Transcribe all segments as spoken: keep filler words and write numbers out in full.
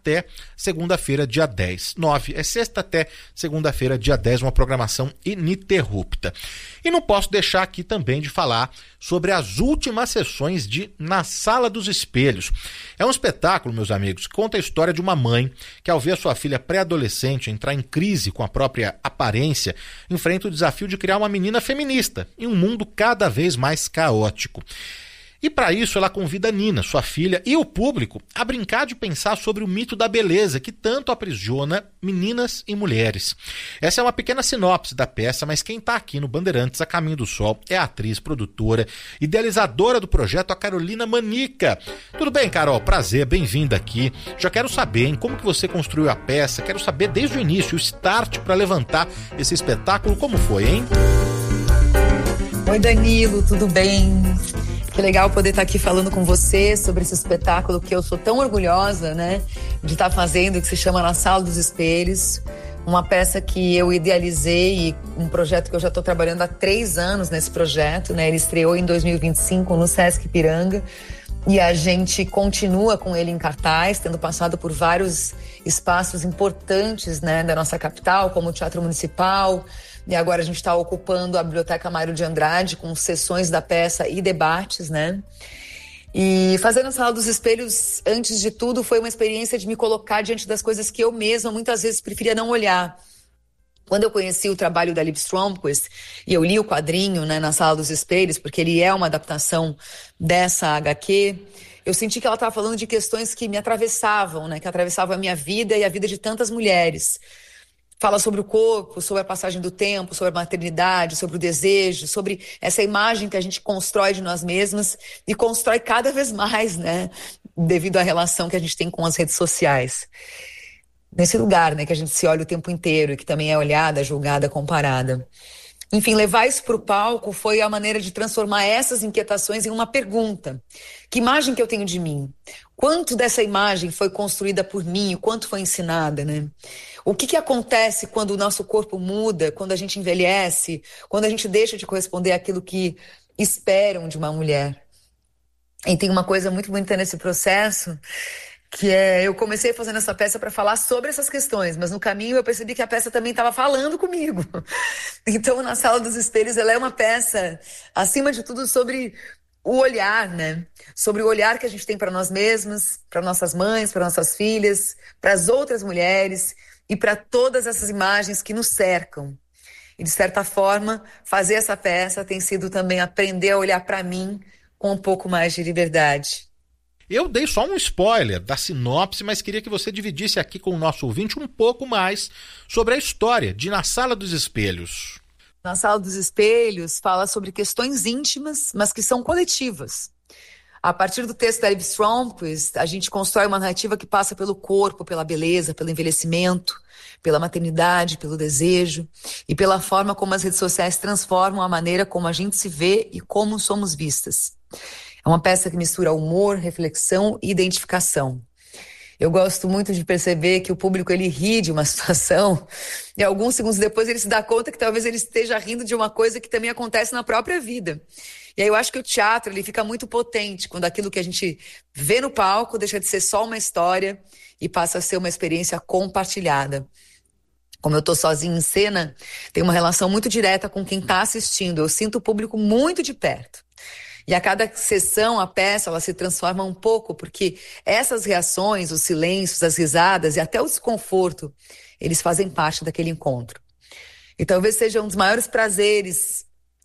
até segunda-feira, dia dez. nove é sexta até segunda-feira, dia dez, uma programação ininterrupta. E não posso deixar aqui também de falar sobre as últimas sessões de Na Sala dos Espelhos. É um espetáculo, meus amigos, que conta a história de uma mãe que, ao ver a sua filha pré-adolescente entrar em crise com a própria aparência, enfrenta o desafio de criar uma menina feminista em um mundo cada vez mais caótico. E para isso ela convida a Nina, sua filha, e o público a brincar de pensar sobre o mito da beleza que tanto aprisiona meninas e mulheres. Essa é uma pequena sinopse da peça, mas quem está aqui no Bandeirantes a Caminho do Sol é a atriz, produtora, idealizadora do projeto, a Carolina Manica. Tudo bem, Carol? Prazer, bem-vinda aqui. Já quero saber, hein, como que você construiu a peça, quero saber desde o início, o start para levantar esse espetáculo, como foi, hein? Oi, Danilo, tudo bem? Que legal poder estar aqui falando com você sobre esse espetáculo que eu sou tão orgulhosa, né, de estar fazendo, que se chama Na Sala dos Espelhos. Uma peça que eu idealizei, um projeto que eu já estou trabalhando há três anos nesse projeto, né? Ele estreou em dois mil e vinte e cinco no Sesc Ipiranga e a gente continua com ele em cartaz, tendo passado por vários espaços importantes, né, da nossa capital, como o Teatro Municipal. E agora a gente está ocupando a Biblioteca Mário de Andrade com sessões da peça e debates, né? E fazer Na Sala dos Espelhos, antes de tudo, foi uma experiência de me colocar diante das coisas que eu mesma muitas vezes preferia não olhar. Quando eu conheci o trabalho da Liv Stromquist e eu li o quadrinho, né, Na Sala dos Espelhos, porque ele é uma adaptação dessa agá quê, eu senti que ela estava falando de questões que me atravessavam, né, que atravessavam a minha vida e a vida de tantas mulheres. Fala sobre o corpo, sobre a passagem do tempo, sobre a maternidade, sobre o desejo, sobre essa imagem que a gente constrói de nós mesmas e constrói cada vez mais, né? Devido à relação que a gente tem com as redes sociais. Nesse lugar, né? Que a gente se olha o tempo inteiro e que também é olhada, julgada, comparada. Enfim, levar isso para o palco foi a maneira de transformar essas inquietações em uma pergunta. Que imagem que eu tenho de mim? Quanto dessa imagem foi construída por mim? O quanto foi ensinada, né? O que que acontece quando o nosso corpo muda, quando a gente envelhece, quando a gente deixa de corresponder àquilo que esperam de uma mulher? E tem uma coisa muito bonita nesse processo, que é, eu comecei fazendo essa peça para falar sobre essas questões, mas no caminho eu percebi que a peça também estava falando comigo. Então, Na Sala dos Espelhos, ela é uma peça, acima de tudo, sobre o olhar, né? Sobre o olhar que a gente tem para nós mesmas, para nossas mães, para nossas filhas, para as outras mulheres e para todas essas imagens que nos cercam. E, de certa forma, fazer essa peça tem sido também aprender a olhar para mim com um pouco mais de liberdade. Eu dei só um spoiler da sinopse, mas queria que você dividisse aqui com o nosso ouvinte um pouco mais sobre a história de Na Sala dos Espelhos. Na Sala dos Espelhos fala sobre questões íntimas, mas que são coletivas. A partir do texto da Liv Stromquist, a gente constrói uma narrativa que passa pelo corpo, pela beleza, pelo envelhecimento, pela maternidade, pelo desejo e pela forma como as redes sociais transformam a maneira como a gente se vê e como somos vistas. É uma peça que mistura humor, reflexão e identificação. Eu gosto muito de perceber que o público ele ri de uma situação e alguns segundos depois ele se dá conta que talvez ele esteja rindo de uma coisa que também acontece na própria vida. E aí eu acho que o teatro ele fica muito potente quando aquilo que a gente vê no palco deixa de ser só uma história e passa a ser uma experiência compartilhada. Como eu estou sozinha em cena, tem uma relação muito direta com quem está assistindo. Eu sinto o público muito de perto. E a cada sessão, a peça, ela se transforma um pouco, porque essas reações, os silêncios, as risadas e até o desconforto, eles fazem parte daquele encontro. E talvez seja um dos maiores prazeres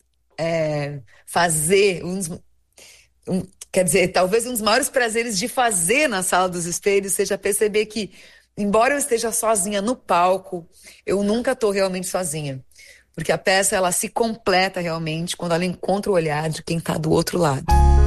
é, fazer, um, um, quer dizer, talvez um dos maiores prazeres de fazer Na Sala dos Espelhos seja perceber que, embora eu esteja sozinha no palco, eu nunca estou realmente sozinha. Porque a peça, ela se completa realmente quando ela encontra o olhar de quem está do outro lado.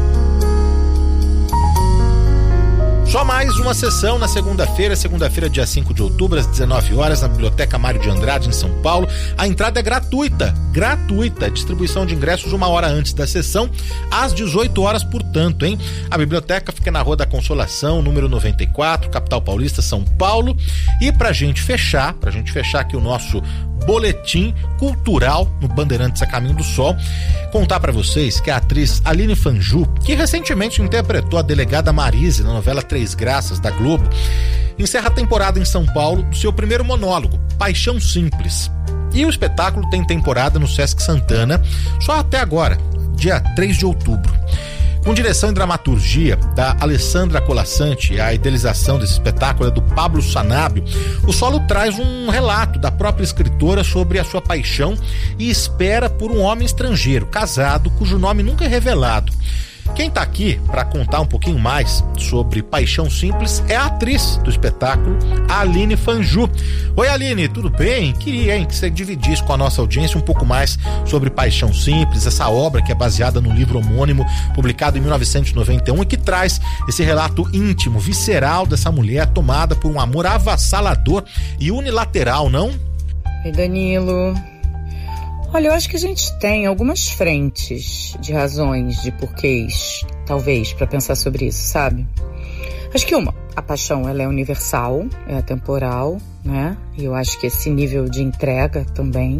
Só mais uma sessão na segunda-feira, segunda-feira, dia cinco de outubro, às dezenove horas, na Biblioteca Mário de Andrade, em São Paulo. A entrada é gratuita, gratuita. Distribuição de ingressos uma hora antes da sessão, às dezoito horas, portanto, hein? A biblioteca fica na Rua da Consolação, número noventa e quatro, capital paulista, São Paulo. E pra gente fechar, pra gente fechar aqui o nosso Boletim Cultural no Bandeirantes a Caminho do Sol. Contar para vocês que a atriz Aline Fanju, que recentemente interpretou a delegada Marise na novela Três Graças da Globo, encerra a temporada em São Paulo do seu primeiro monólogo, Paixão Simples. E o espetáculo tem temporada no Sesc Santana só até agora, dia três de outubro. Com direção e dramaturgia da Alessandra Colasanti e a idealização desse espetáculo é do Pablo Sanabio, o solo traz um relato da própria escritora sobre a sua paixão e espera por um homem estrangeiro, casado, cujo nome nunca é revelado. Quem está aqui para contar um pouquinho mais sobre Paixão Simples é a atriz do espetáculo, a Aline Fanju. Oi, Aline, tudo bem? Queria, hein, que você dividisse com a nossa audiência um pouco mais sobre Paixão Simples, essa obra que é baseada no livro homônimo, publicado em mil novecentos e noventa e um, e que traz esse relato íntimo, visceral dessa mulher tomada por um amor avassalador e unilateral, não? Oi, Danilo. Olha, eu acho que a gente tem algumas frentes de razões, de porquês, talvez, para pensar sobre isso, sabe? Acho que uma, a paixão, ela é universal, é atemporal, né? E eu acho que esse nível de entrega também.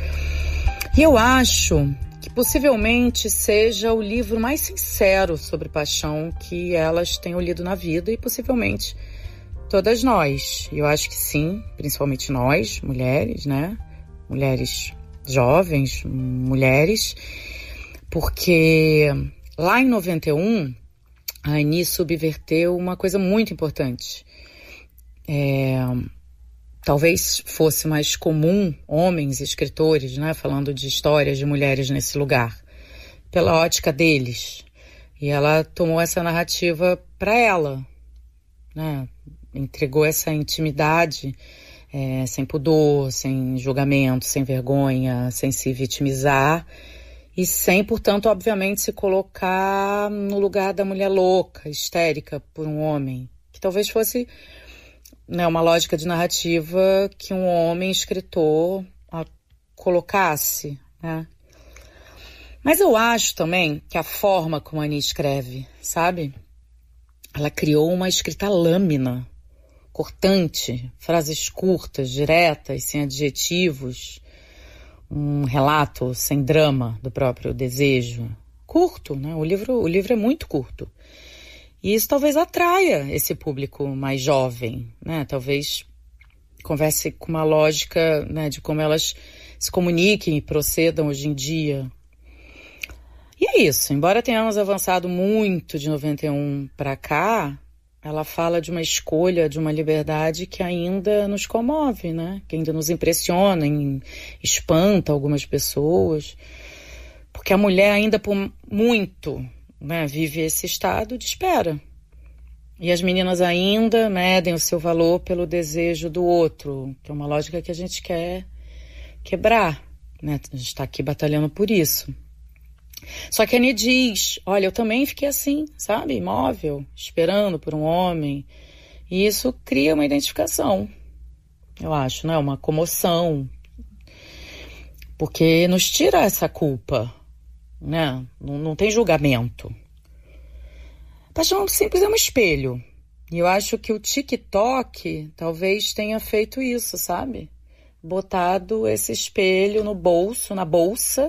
E eu acho que possivelmente seja o livro mais sincero sobre paixão que elas tenham lido na vida e possivelmente todas nós. Eu acho que sim, principalmente nós, mulheres, né? Mulheres jovens, mulheres, porque lá em noventa e um a Ani subverteu uma coisa muito importante. É, talvez fosse mais comum homens escritores, né, falando de histórias de mulheres nesse lugar, pela ótica deles. E ela tomou essa narrativa para ela, né, entregou essa intimidade, É, sem pudor, sem julgamento, sem vergonha, sem se vitimizar e sem, portanto, obviamente, se colocar no lugar da mulher louca, histérica por um homem, que talvez fosse, né, uma lógica de narrativa que um homem escritor a, colocasse, né? Mas eu acho também que a forma como a Ani escreve, sabe? Ela criou uma escrita lâmina, cortante, frases curtas, diretas, sem adjetivos, um relato sem drama do próprio desejo. Curto, né? O livro, o livro é muito curto. E isso talvez atraia esse público mais jovem, né? Talvez converse com uma lógica, né, de como elas se comuniquem e procedam hoje em dia. E é isso, embora tenhamos avançado muito de noventa e um para cá, ela fala de uma escolha, de uma liberdade que ainda nos comove, né? Que ainda nos impressiona, espanta algumas pessoas. Porque a mulher ainda por muito, né, vive esse estado de espera. E as meninas ainda medem o seu valor pelo desejo do outro, que é uma lógica que a gente quer quebrar, né? A gente está aqui batalhando por isso. Só que a Ani diz, olha, eu também fiquei assim, sabe, imóvel, esperando por um homem. E isso cria uma identificação, eu acho, né, uma comoção. Porque nos tira essa culpa, né, não, não tem julgamento. Paixão Simples é um espelho. E eu acho que o TikTok talvez tenha feito isso, sabe? Botado esse espelho no bolso, na bolsa.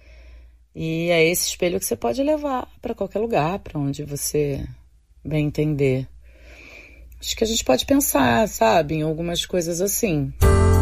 E é esse espelho que você pode levar para qualquer lugar, para onde você bem entender. Acho que a gente pode pensar, sabe, em algumas coisas assim.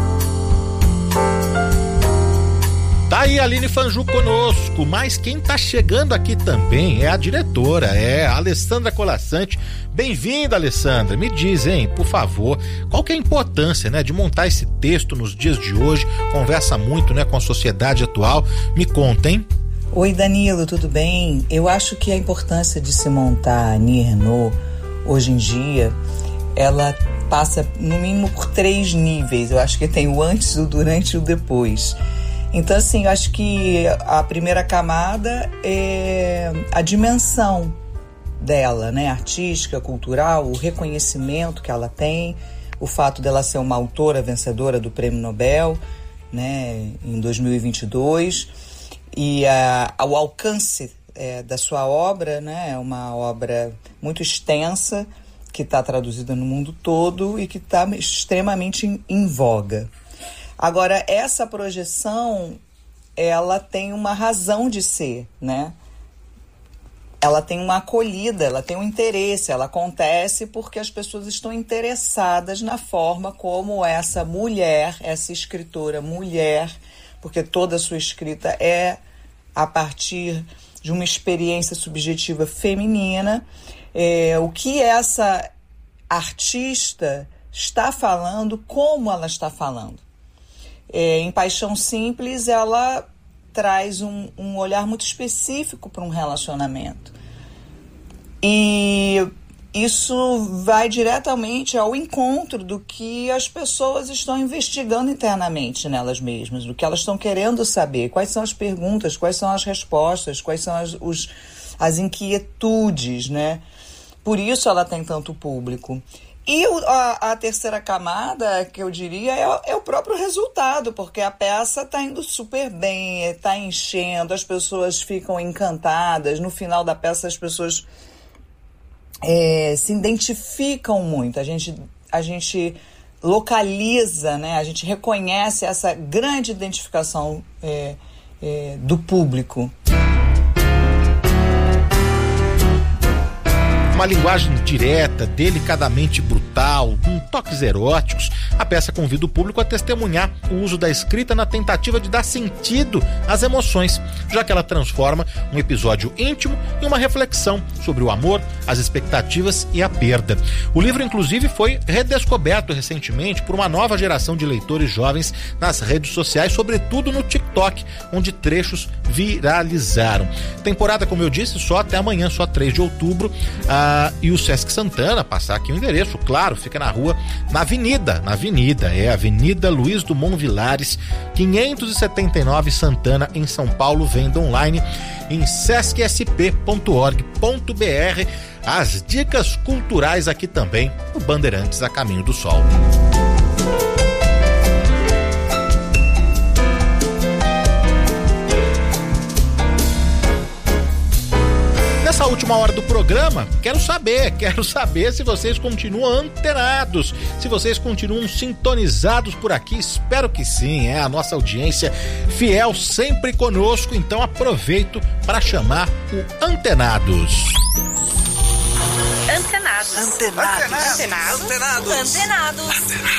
Tá aí a Aline Fanju conosco, mas quem tá chegando aqui também é a diretora, é a Alessandra Colasanti. Bem-vinda, Alessandra. Me diz, hein, por favor, qual que é a importância, né, de montar esse texto nos dias de hoje? Conversa muito, né, com a sociedade atual. Me conta, hein? Oi, Danilo, tudo bem? Eu acho que a importância de se montar a Annie Ernaux hoje em dia, ela passa no mínimo por três níveis. Eu acho que tem o antes, o durante e o depois. Então, assim, eu acho que a primeira camada é a dimensão dela, né? Artística, cultural, o reconhecimento que ela tem, o fato dela ser uma autora vencedora do Prêmio Nobel, né, em dois mil e vinte e dois. E a, o alcance é, da sua obra, né, é uma obra muito extensa, que está traduzida no mundo todo e que está extremamente em, em voga. Agora, essa projeção, ela tem uma razão de ser, né? Ela tem uma acolhida, ela tem um interesse, ela acontece porque as pessoas estão interessadas na forma como essa mulher, essa escritora mulher, porque toda a sua escrita é a partir de uma experiência subjetiva feminina, é, o que essa artista está falando, como ela está falando. É, em Paixão Simples, ela traz um, um olhar muito específico para um relacionamento. E isso vai diretamente ao encontro do que as pessoas estão investigando internamente nelas mesmas, do que elas estão querendo saber, quais são as perguntas, quais são as respostas, quais são as, os, as inquietudes, né? Por isso ela tem tanto público. E a, a terceira camada, que eu diria, é, é o próprio resultado, porque a peça está indo super bem, está enchendo, as pessoas ficam encantadas, no final da peça as pessoas é, se identificam muito, a gente, a gente localiza, né? A gente reconhece essa grande identificação é, é, do público. Uma linguagem direta, delicadamente brutal, com toques eróticos, a peça convida o público a testemunhar o uso da escrita na tentativa de dar sentido às emoções, já que ela transforma um episódio íntimo em uma reflexão sobre o amor, as expectativas e a perda. O livro, inclusive, foi redescoberto recentemente por uma nova geração de leitores jovens nas redes sociais, sobretudo no TikTok, onde trechos viralizaram. Temporada, como eu disse, só até amanhã, só três de outubro. Ah, e o Sesc Santana, passar aqui o endereço, claro, fica na rua, na avenida, na avenida, é Avenida Luiz Dumont Vilares, quinhentos e setenta e nove, Santana, em São Paulo. Venda online em sesc s p ponto org ponto b r. As dicas culturais aqui também, o Bandeirantes a Caminho do Sol. Nessa última hora do programa, quero saber, quero saber se vocês continuam antenados, se vocês continuam sintonizados por aqui. Espero que sim, é a nossa audiência fiel sempre conosco, então aproveito para chamar o Antenados. Antenados. Antenados. Antenados. Antenados. Antenados.